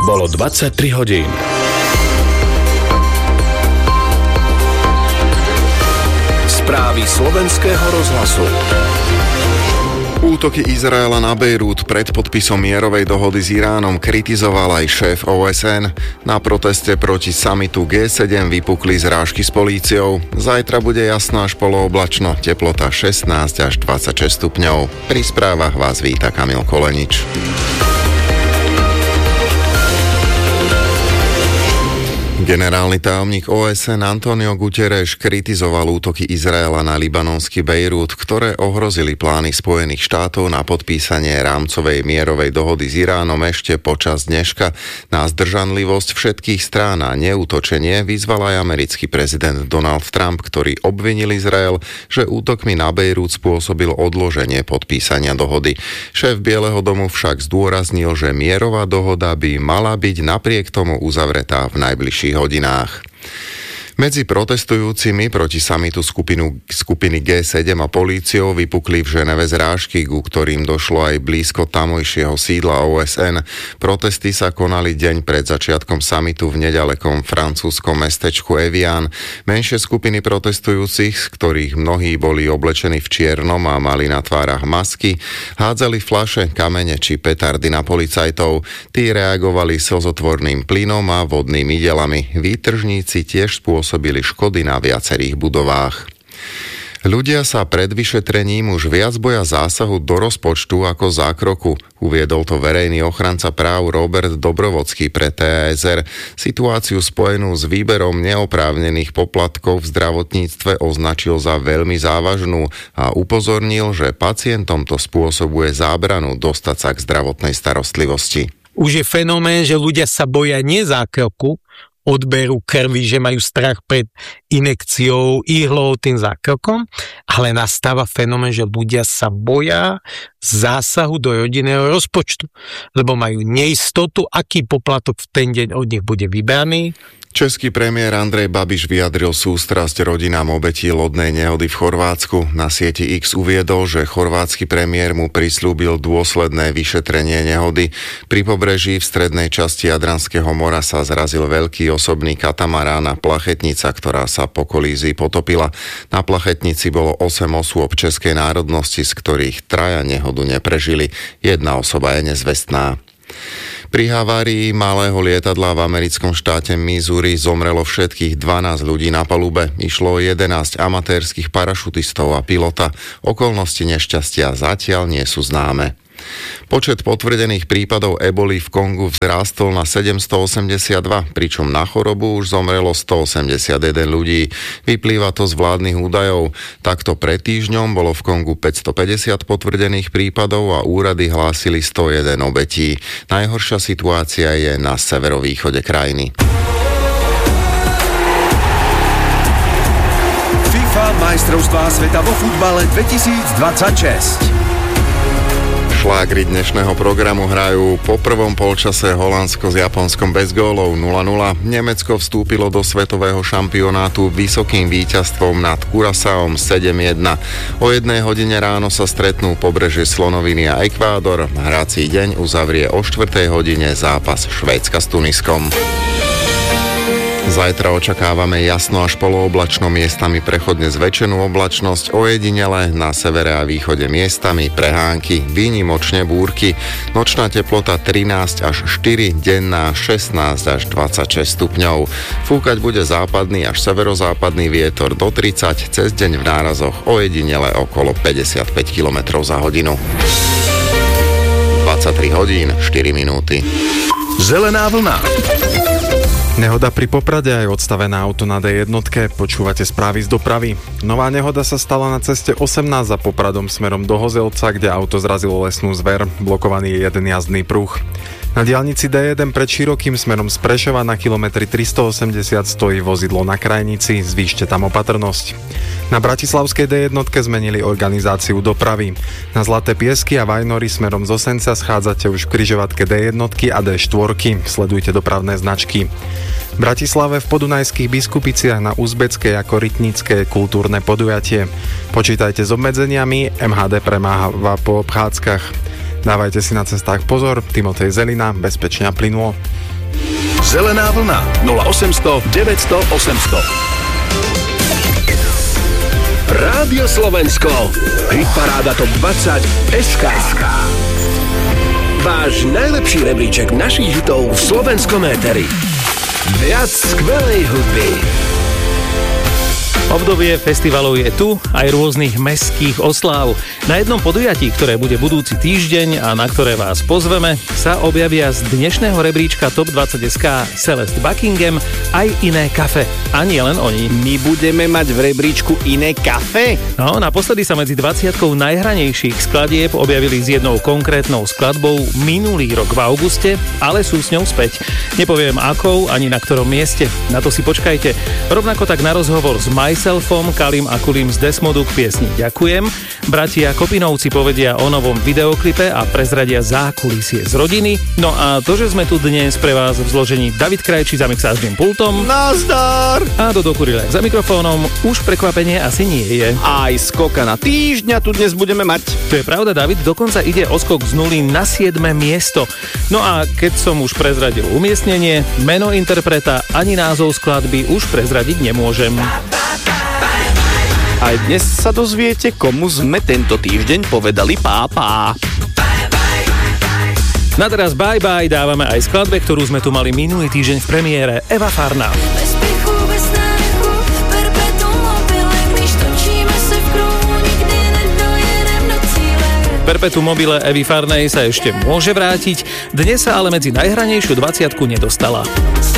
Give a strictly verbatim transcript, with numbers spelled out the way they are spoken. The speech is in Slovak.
Bolo dvadsaťtri hodín. Správy slovenského rozhlasu. Útoky Izraela na Bejrút pred podpisom mierovej dohody s Iránom kritizoval aj šéf ó es en. Na proteste proti samitu gé sedem vypukli zrážky s políciou. Zajtra bude jasno až polooblačno, teplota šestnásť až dvadsaťšesť stupňov. Pri správach vás víta Kamil Kolenič. Generálny tajomník ó es en Antonio Guterres kritizoval útoky Izraela na libanonský Bejrút, ktoré ohrozili plány Spojených štátov na podpísanie rámcovej mierovej dohody s Iránom ešte počas dneška. Na zdržanlivosť všetkých strán a neútočenie vyzval aj americký prezident Donald Trump, ktorý obvinil Izrael, že útokmi na Bejrút spôsobil odloženie podpísania dohody. Šéf Bieleho domu však zdôraznil, že mierová dohoda by mala byť napriek tomu uzavretá v najbližších hodinách. Medzi protestujúcimi proti samitu skupinu, skupiny gé sedem a políciou vypukli v Ženeve zrážky, ku ktorým došlo aj blízko tamojšieho sídla ó es en. Protesty sa konali deň pred začiatkom samitu v nedalekom francúzskom mestečku Evian. Menšie skupiny protestujúcich, z ktorých mnohí boli oblečení v čiernom a mali na tvárach masky, hádzali fľaše, kamene či petardy na policajtov. Tí reagovali slzotvorným plynom a vodnými delami. Výtržníci tiež spôsobili spôsobili škody na viacerých budovách. Ľudia sa pred vyšetrením už viac boja zásahu do rozpočtu ako zákroku. Uviedol to verejný ochranca práv Robert Dobrovodský pre té á es er. Situáciu spojenú s výberom neoprávnených poplatkov v zdravotníctve označil za veľmi závažnú a upozornil, že pacientom to spôsobuje zábranu dostať sa k zdravotnej starostlivosti. Už je fenomén, že ľudia sa boja nie zákroku, odberu krvi, že majú strach pred injekciou, ihlou, tým zákrokom, ale nastáva fenomén, že ľudia sa boja zásahu do rodinného rozpočtu, lebo majú neistotu, aký poplatok v ten deň od nich bude vybraný. Český premiér Andrej Babiš vyjadril sústrasť rodinám obetí lodnej nehody v Chorvátsku. Na sieti X uviedol, že chorvátsky premiér mu prisľúbil dôsledné vyšetrenie nehody. Pri pobreží v strednej časti Jadranského mora sa zrazil veľký osobný katamarán a plachetnica, ktorá sa po kolízii potopila. Na plachetnici bolo osem osôb českej národnosti, z ktorých traja nehodu neprežili. Jedna osoba je nezvestná. Pri havárii malého lietadla v americkom štáte Missouri zomrelo všetkých dvanásť ľudí na palube. Išlo o jedenásť amatérskych parašutistov a pilota. Okolnosti nešťastia zatiaľ nie sú známe. Počet potvrdených prípadov eboli v Kongu vzrástol na sedemstoosemdesiatdva, pričom na chorobu už zomrelo stoosemdesiatjeden ľudí. Vyplýva to z vládnych údajov. Takto pred týždňom bolo v Kongu päťstopäťdesiat potvrdených prípadov a úrady hlásili sto jeden obetí. Najhoršia situácia je na severovýchode krajiny. FIFA majstrovstvá sveta vo futbale dvetisícdvadsaťšesť. Šlágri dnešného programu hrajú po prvom polčase Holandsko s Japonskom bez gólov nula nula. Nemecko vstúpilo do svetového šampionátu vysokým víťazstvom nad Curaçaom sedem jedna. O jednej hodine ráno sa stretnú pobrežie Slonoviny a Ekvádor. Hrací deň uzavrie o štvrtej hodine zápas Švédska s Tuniskom. Zajtra očakávame jasno až polooblačno, miestami prechodne zväčšenú oblačnosť, ojedinele na severe a východe miestami prehánky, výnimočne búrky. Nočná teplota trinásť až štyri, denná šestnásť až dvadsaťšesť stupňov. Fúkať bude západný až severozápadný vietor do tridsať, cez deň v nárazoch ojedinele okolo päťdesiatpäť kilometrov za hodinu. dvadsaťtri hodín, štyri minúty. Zelená vlna. Nehoda pri Poprade, aj odstavené auto na dé jednotke. Počúvate správy z dopravy. Nová nehoda sa stala na ceste osemnásť za Popradom smerom do Hozelca, kde auto zrazilo lesnú zver. Blokovaný je jeden jazdný pruh. Na diaľnici dé jeden pred Širokým smerom z Prešova na kilometri tristoosemdesiat stojí vozidlo na krajnici, zvýšte tam opatrnosť. Na bratislavskej dé jednotke zmenili organizáciu dopravy. Na Zlaté Piesky a Vajnory smerom z Osenca schádzate už v križovatke dé jednotky a dé štyri. Sledujte dopravné značky. V Bratislave v Podunajských Biskupiciach na uzbeckej ako rytnické kultúrne podujatie. Počítajte s obmedzeniami, em há dé premáva po obchádzkach. Dávajte si na cestách pozor, Timotej Zelina, bezpečne a plynulo. Zelená vlna nula osemsto deväťsto osemsto. Rádio Slovensko. Hitparáda top dvadsať es ká. Váš najlepší rebríček našich hitov v slovenskom éteri. Viac skvelej hudby. Obdobie festivalov je tu, aj rôznych mestských osláv. Na jednom podujatí, ktoré bude budúci týždeň a na ktoré vás pozveme, sa objavia z dnešného rebríčka top dvadsať es ká Celeste Buckingham aj iné kafe. A nie len oni. My budeme mať v rebríčku iné kafe? No, naposledy sa medzi dvadsiatkou najhranejších skladieb objavili s jednou konkrétnou skladbou minulý rok v auguste, ale sú s ňou späť. Nepoviem akou, ani na ktorom mieste. Na to si počkajte. Rovnako tak na rozhovor s Myselfom, Kalim a Kulim z Desmodu k piesni Ďakujem. Bratia Kopinovci povedia o novom videoklipe a prezradia zákulisie z rodiny. No a to, že sme tu dnes pre vás v zložení David Krajčí za mixážnym pultom. Nazdar! A Dodo Kurilák za mikrofónom, už prekvapenie asi nie je. Aj skoka na týždňa tu dnes budeme mať. To je pravda, David, dokonca ide o skok z nuly na siedme miesto. No a keď som už prezradil umiestnenie, meno interpreta ani názov skladby už prezradiť nemôžem. Aj dnes sa dozviete, komu sme tento týždeň povedali pápá. Na teraz bye bye dávame aj skladbe, ktorú sme tu mali minulý týždeň v premiére, Eva Farná. Perpetuum mobile Evy Farnej sa ešte môže vrátiť, dnes sa ale medzi najhranejšiu dvadsiatku nedostala.